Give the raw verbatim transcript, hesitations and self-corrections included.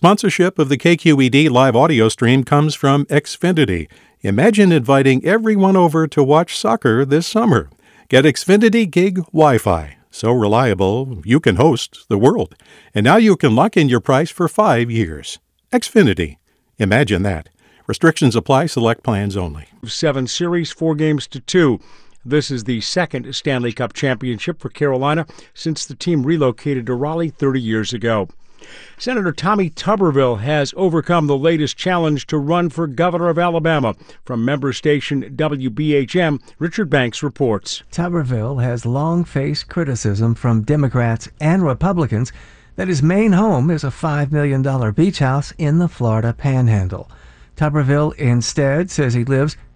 Sponsorship of the K Q E D live audio stream comes from Xfinity. Imagine inviting everyone over to watch soccer this summer. Get Xfinity Gig Wi-Fi. So reliable, you can host the world. And now you can lock in your price for five years. Xfinity. Imagine that. Restrictions apply. Select plans only. Seven series, four games to two. This is the second Stanley Cup championship for Carolina since the team relocated to Raleigh thirty years ago. Senator Tommy Tuberville has overcome the latest challenge to run for governor of Alabama. From member station W B H M, Richard Banks reports. Tuberville has long faced criticism from Democrats and Republicans that his main home is a five million dollars beach house in the Florida Panhandle. Tuberville instead says he lives